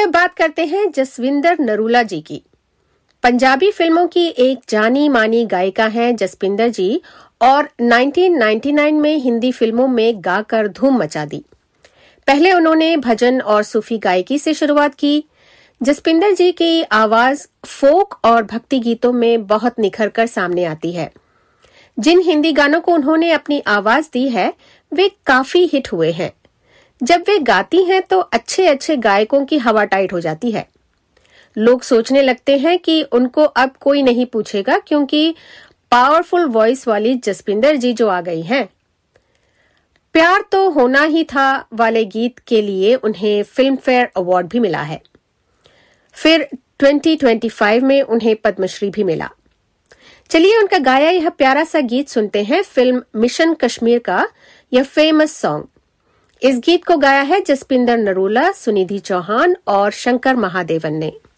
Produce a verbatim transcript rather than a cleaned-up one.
अब बात करते हैं जसविंदर नरूला जी की। पंजाबी फिल्मों की एक जानी मानी गायिका हैं जसविंदर जी और उन्नीस सौ निन्यानवे में हिंदी फिल्मों में गाकर धूम मचा दी। पहले उन्होंने भजन और सूफी गायकी से शुरुआत की। जसविंदर जी की आवाज फोक और भक्ति गीतों में बहुत निखर कर सामने आती है। जिन हिंदी गानों को उन्होंने अपनी आवाज दी है वे काफी हिट हुए हैं। जब वे गाती हैं तो अच्छे अच्छे गायकों की हवा टाइट हो जाती है। लोग सोचने लगते हैं कि उनको अब कोई नहीं पूछेगा क्योंकि पावरफुल वॉइस वाली जसविंदर जी जो आ गई हैं। प्यार तो होना ही था वाले गीत के लिए उन्हें फिल्म फेयर अवार्ड भी मिला है। फिर दो हज़ार पच्चीस में उन्हें पद्मश्री भी मिला। चलिए उनका गाया यह प्यारा सा गीत सुनते हैं फिल्म मिशन कश्मीर का यह फेमस सॉन्ग। इस गीत को गाया है जसविंदर नरूला, सुनिधि चौहान और शंकर महादेवन ने।